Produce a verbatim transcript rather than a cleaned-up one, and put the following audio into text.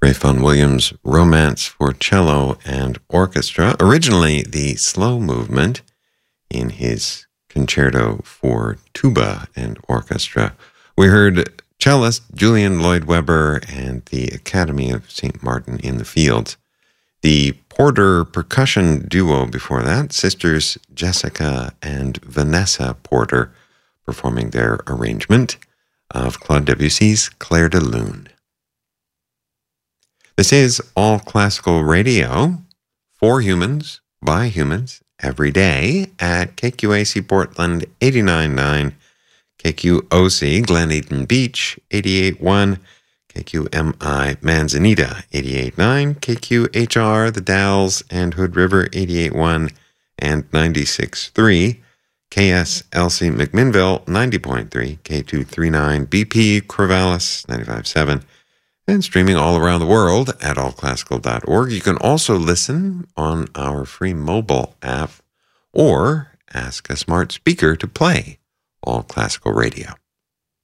Ralph Vaughan Williams' Romance for Cello and Orchestra, originally the slow movement in his Concerto for Tuba and Orchestra. We heard cellist Julian Lloyd Webber and the Academy of Saint Martin in the Fields. The Porter percussion duo before that, sisters Jessica and Vanessa Porter, performing their arrangement of Claude Debussy's Clair de Lune. This is All Classical Radio, for humans, by humans, every day at K Q A C Portland eighty-nine point nine, K Q O C Glen Eden Beach eighty-eight point one, K Q M I Manzanita eighty-eight point nine, K Q H R The Dalles and Hood River eighty-eight point one and ninety-six point three, K S L C McMinnville ninety point three, K two thirty-nine B P Corvallis ninety-five point seven, and streaming all around the world at all classical dot org. You can also listen on our free mobile app or ask a smart speaker to play All Classical Radio.